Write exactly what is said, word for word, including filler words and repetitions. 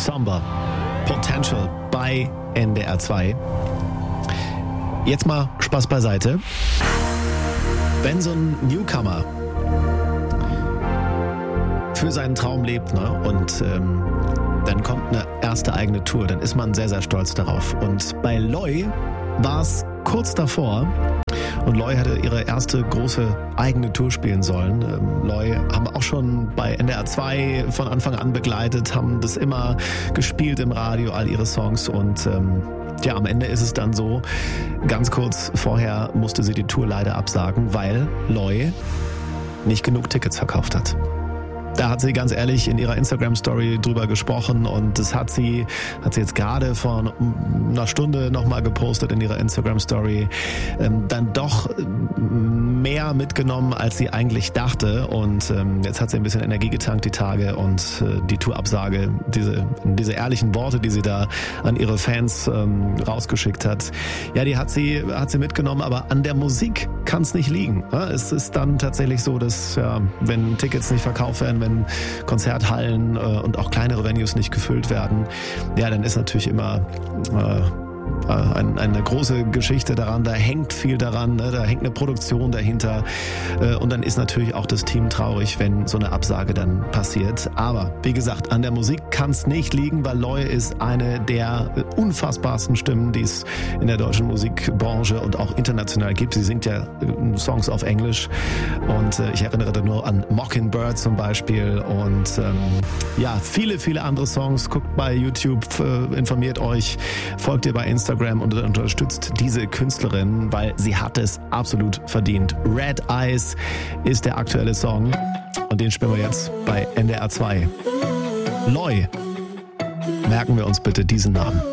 Somber, Potential bei N D R zwei. Jetzt mal Spaß beiseite. Wenn so ein Newcomer für seinen Traum lebt, ne, und ähm, dann kommt eine erste eigene Tour, dann ist man sehr, sehr stolz darauf. Und bei Loi war es kurz davor. Und Loi hatte ihre erste große eigene Tour spielen sollen. Ähm, Loi haben auch schon bei N D R zwei von Anfang an begleitet, haben das immer gespielt im Radio, all ihre Songs. Und ähm, ja, am Ende ist es dann so, ganz kurz vorher musste sie die Tour leider absagen, weil Loi nicht genug Tickets verkauft hat. Da hat sie ganz ehrlich in ihrer Instagram-Story drüber gesprochen und das hat sie, hat sie jetzt gerade vor einer Stunde nochmal gepostet in ihrer Instagram-Story, ähm, dann doch mehr mitgenommen, als sie eigentlich dachte und ähm, jetzt hat sie ein bisschen Energie getankt die Tage und äh, die Tourabsage, diese, diese ehrlichen Worte, die sie da an ihre Fans ähm, rausgeschickt hat, ja, die hat sie, hat sie mitgenommen, aber an der Musik kann es nicht liegen. Ja? Es ist dann tatsächlich so, dass ja, wenn Tickets nicht verkauft werden, wenn Konzerthallen äh, und auch kleinere Venues nicht gefüllt werden, ja, dann ist natürlich immer äh, Ein, eine große Geschichte daran, da hängt viel daran, ne? Da hängt eine Produktion dahinter äh, und dann ist natürlich auch das Team traurig, wenn so eine Absage dann passiert. Aber wie gesagt, an der Musik kann es nicht liegen, weil Loi ist eine der unfassbarsten Stimmen, die es in der deutschen Musikbranche und auch international gibt. Sie singt ja äh, Songs auf Englisch und äh, ich erinnere da nur an Mockingbird zum Beispiel und ähm, ja, viele, viele andere Songs. Guckt bei YouTube, äh, informiert euch, folgt ihr bei Instagram und unterstützt diese Künstlerin, weil sie hat es absolut verdient. Red Eyes ist der aktuelle Song und den spielen wir jetzt bei N D R zwei. Loi, merken wir uns bitte diesen Namen.